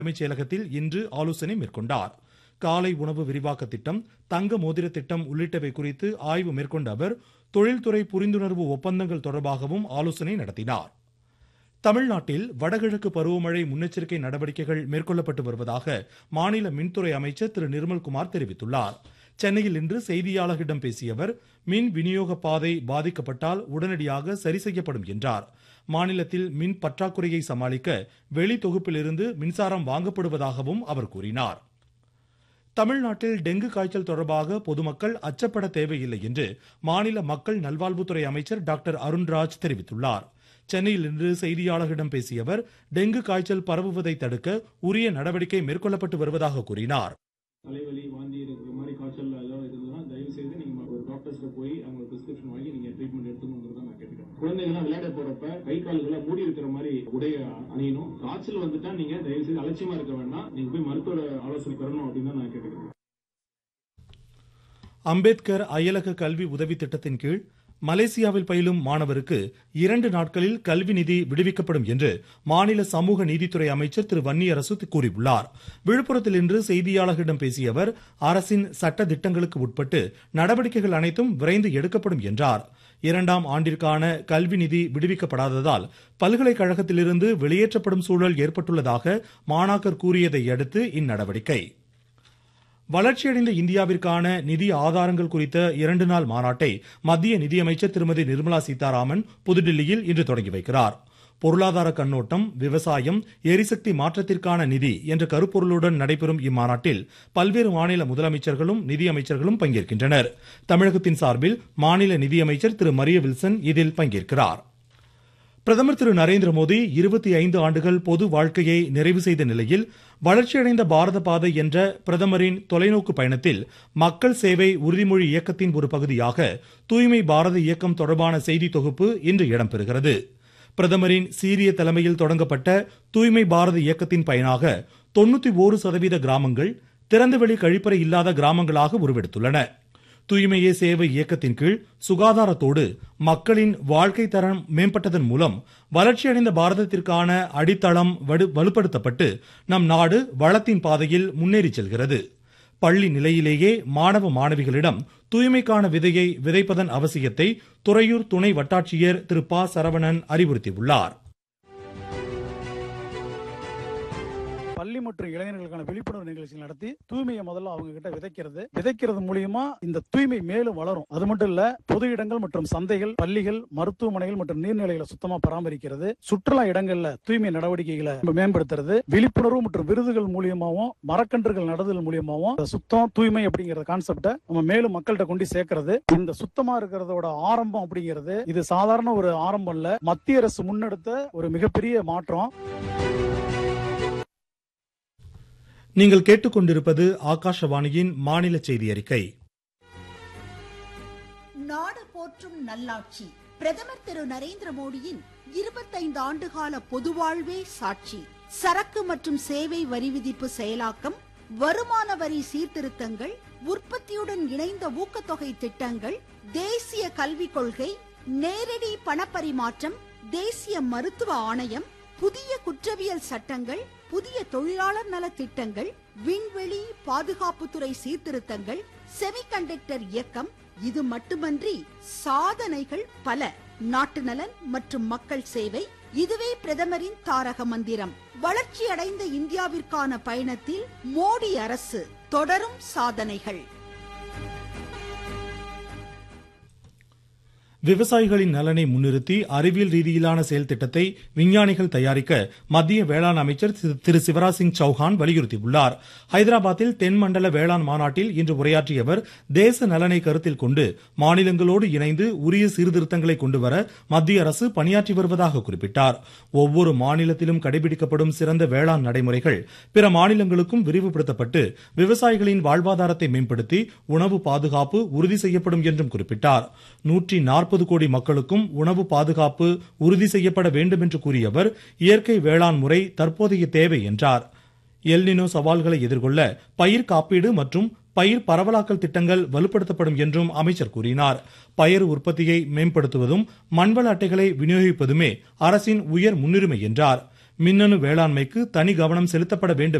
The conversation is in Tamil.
தலைமைச் செயலகத்தில் இன்று ஆலோசனை மேற்கொண்டார். காலை உணவு விரிவாக்க திட்டம், தங்க மோதிர திட்டம் உள்ளிட்டவை குறித்து ஆய்வு மேற்கொண்ட அவர் தொழில்துறை புரிந்துணர்வு ஒப்பந்தங்கள் தொடர்பாகவும் ஆலோசனை நடத்தினார். தமிழ்நாட்டில் வடகிழக்கு பருவமழை முன்னெச்சரிக்கை நடவடிக்கைகள் மேற்கொள்ளப்பட்டு வருவதாக மாநில மின்துறை அமைச்சர் திரு நிர்மல்குமார் தெரிவித்துள்ளார். சென்னையில் இன்று செய்தியாளர்களிடம் பேசிய அவர், மின் விநியோக பாதை பாதிக்கப்பட்டால் உடனடியாக சரி செய்யப்படும் என்றார். மாநிலத்தில் மின் பற்றாக்குறையை சமாளிக்க வெளி தொகுப்பிலிருந்து மின்சாரம் வாங்கப்படுவதாகவும் அவர் கூறினார். தமிழ்நாட்டில் டெங்கு காய்ச்சல் தொடர்பாக பொதுமக்கள் அச்சப்பட தேவையில்லை என்று மாநில மக்கள் நல்வாழ்வுத்துறை அமைச்சர் டாக்டர் அருண்ராஜ் தெரிவித்துள்ளார். சென்னையில் இன்று செய்தியாளர்களிடம் பேசிய அவர், டெங்கு காய்ச்சல் பரவுவதை தடுக்க உரிய நடவடிக்கை மேற்கொள்ளப்பட்டு வருவதாக கூறினார். தலைவலி, வாந்தி இருக்கிற மாதிரி காய்ச்சல் ஏதாவது இருந்ததுன்னா தயவு செய்து நீங்க ஒரு டாக்டர்ஸ்ல போய் அவங்க பிரிஸ்கிரிப்ஷன் வாங்கி நீங்க ட்ரீட்மெண்ட் எடுத்துக்கணும்ன்றத நான் கேட்டுக்கிறேன். குழந்தைகள்லாம் விளையாட போறப்ப கை கால்களை மூடி இருக்கிற மாதிரி உடைய அணியணும். காய்ச்சல் வந்துட்டா நீங்க தயவு செய்து அலட்சியமா இருக்க வேண்டாம், நீங்க போய் மருத்துவ ஆலோசனை பெறணும் அப்படின்னு தான் நான் கேட்டுக்கிறேன். அம்பேத்கர் அயலக கல்வி உதவி திட்டத்தின் கீழ் மலேசியாவில் பயிலும் மாணவருக்கு 2 நாட்களில் கல்வி நிதி விடுவிக்கப்படும் என்று மாநில சமூக நீதித்துறை அமைச்சர் திரு வன்னியரசு கூறியுள்ளார். விழுப்புரத்தில் இன்று செய்தியாளர்களிடம் பேசிய அவர், அரசின் சட்ட திட்டங்களுக்கு உட்பட்டு நடவடிக்கைகள் அனைத்தும் விரைந்து எடுக்கப்படும் என்றார். 2ஆம் ஆண்டிற்கான கல்வி நிதி விடுவிக்கப்படாததால் பல்கலைக்கழகத்திலிருந்து வெளியேற்றப்படும் சூழல் ஏற்பட்டுள்ளதாக மாணாக்கர் கூறியதை அடுத்து இந்நடவடிக்கை. வளர்ச்சியடைந்த இந்தியாவிற்கான நிதி ஆதாரங்கள் குறித்த 2 நாள் மாநாட்டை மத்திய நிதியமைச்சர் திருமதி நிர்மலா சீதாராமன் புதுடில்லியில் இன்று தொடங்கி வைக்கிறார். பொருளாதார கண்ணோட்டம், விவசாயம், எரிசக்தி மாற்றத்திற்கான நிதி என்ற கருப்பொருளுடன் நடைபெறும் இம்மாநாட்டில் பல்வேறு மாநில முதலமைச்சர்களும் நிதியமைச்சர்களும் பங்கேற்கின்றனர். தமிழகத்தின் சார்பில் மாநில நிதியமைச்சர் திரு மரிய வில்சன் இதில் பங்கேற்கிறார். பிரதமர் திரு நரேந்திர மோடி 25 ஆண்டுகள் பொது வாழ்க்கையை நிறைவு செய்த நிலையில் வளர்ச்சியடைந்த பாரத பாதை என்ற பிரதமரின் தொலைநோக்கு பயணத்தில் மக்கள் சேவை உறுதிமொழி இயக்கத்தின் ஒரு பகுதியாக தூய்மை பாரத இயக்கம் தொடர்பான செய்தி தொகுப்பு இன்று இடம்பெறுகிறது. பிரதமரின் சீரிய தலைமையில் தொடங்கப்பட்ட தூய்மை பாரத இயக்கத்தின் பயனாக 91% கிராமங்கள் திறந்தவெளி கழிப்பறை இல்லாத கிராமங்களாக உருவெடுத்துள்ளன. தூய்மையே சேவை இயக்கத்தின் கீழ் சுகாதாரத்தோடு மக்களின் வாழ்க்கை தரம் மேம்பட்டதன் மூலம் வளர்ச்சியடைந்த பாரதத்திற்கான அடித்தளம் வலுப்படுத்தப்பட்டு நம் நாடு வளத்தின் பாதையில் முன்னேறி செல்கிறது. பள்ளி நிலையிலேயே மாணவ மாணவிகளிடம் தூய்மைக்கான விதையை விதைப்பதன் அவசியத்தை துறையூர் துணை வட்டாட்சியர் திரு ப சரவணன் அறிவுறுத்தியுள்ளார். பள்ளி மற்றும் இளைஞர்களுக்கான விழிப்புணர்வு நிகழ்ச்சிகள் நடத்தி தூய்மையை முதல்ல அவங்க கிட்ட விதைக்கிறது மூலியமா இந்த தூய்மை மேலும் வளரும். அது மட்டும் இல்ல, பொது இடங்கள் மற்றும் சந்தைகள், பள்ளிகள், மருத்துவமனைகள் மற்றும் நீர்நிலைகளை சுத்தமா பராமரிக்கிறது, சுற்றுலா இடங்கள்ல தூய்மை நடவடிக்கைகளை மேம்படுத்துறது, விழிப்புணர்வு மற்றும் விருதுகள் மூலியமாவும் மரக்கன்றுகள் நடுதல் மூலியமாவும் சுத்தம் தூய்மை அப்படிங்கிற கான்செப்டை நம்ம மேலும் மக்கள்கிட்ட கொண்டு சேர்க்கிறது. இந்த சுத்தமா இருக்கிறதோட ஆரம்பம் அப்படிங்கிறது இது சாதாரண ஒரு ஆரம்பம் இல்ல, மத்திய அரசு முன்னெடுத்த ஒரு மிகப்பெரிய மாற்றம். நீங்கள் கேட்டுக்கொண்டிருப்பது ஆகாஷவாணியின் மாநில செய்தி அறிக்கை. நாடு போற்றும் நல்லாட்சி. பிரதமர் திரு நரேந்திர மோடியின் 25 ஆண்டுகால பொதுவாழ்வே சாட்சி. சரக்கு மற்றும் சேவை வரி விதிப்பு செயலாக்கம், வருமான வரி சீர்திருத்தங்கள், உற்பத்தியுடன் இணைந்த ஊக்கத்தொகை திட்டங்கள், தேசிய கல்விக் கொள்கை, நேரடி பணப்பரிமாற்றம், தேசிய மருத்துவ ஆணையம், புதிய குற்றவியல் சட்டங்கள், புதிய தொழிலாளர் நல திட்டங்கள், விண்வெளி பாதுகாப்புத்துறை சீர்திருத்தங்கள், செமிகண்டக்டர் இயக்கம். இது மட்டுமன்றி சாதனைகள் பல. நாட்டு நலன் மற்றும் மக்கள் சேவை, இதுவே பிரதமரின் தாரக மந்திரம். வளர்ச்சியடைந்த இந்தியாவிற்கான பயணத்தில் மோடி அரசு தொடரும் சாதனைகள். விவசாயிகளின் நலனை முன்னிறுத்தி அறிவியல் ரீதியிலான செயல் திட்டத்தை விஞ்ஞானிகள் தயாரிக்க மத்திய வேளாண் அமைச்சர் திரு சிவராஜ் சிங் சௌஹான் வலியுறுத்தியுள்ளார். ஹைதராபாத்தில் தென்மண்டல வேளாண் மாநாட்டில் இன்று உரையாற்றிய அவர், தேச நலனை கருத்தில் கொண்டு மாநிலங்களோடு இணைந்து உரிய சீர்திருத்தங்களை கொண்டுவர மத்திய அரசு பணியாற்றி வருவதாக குறிப்பிட்டார். ஒவ்வொரு மாநிலத்திலும் கடைபிடிக்கப்படும் சிறந்த வேளாண் நடைமுறைகள் பிற மாநிலங்களுக்கும் விரிவுபடுத்தப்பட்டு விவசாயிகளின் வாழ்வாதாரத்தை மேம்படுத்தி உணவு பாதுகாப்பு உறுதி செய்யப்படும் என்றும் குறிப்பிட்டார். 140 கோடி மக்களுக்கும் உணவு பாதுகாப்பு உறுதி செய்யப்பட வேண்டும் என்று கூறிய அவர், இயற்கை வேளாண் முறை தற்போதைய தேவை என்றார். எல்னினோ சவால்களை எதிர்கொள்ள பயிர் காப்பீடு மற்றும் பயிர் பரவலாக்கல் திட்டங்கள் வலுப்படுத்தப்படும் என்றும் அமைச்சர் கூறினார். பயறு உற்பத்தியை மேம்படுத்துவதும் மண்வள அட்டைகளை விநியோகிப்பதுமே அரசின் உயர் முன்னுரிமை என்றார். மின்னணு வேளாண்மைக்கு தனி கவனம் செலுத்தப்பட வேண்டும்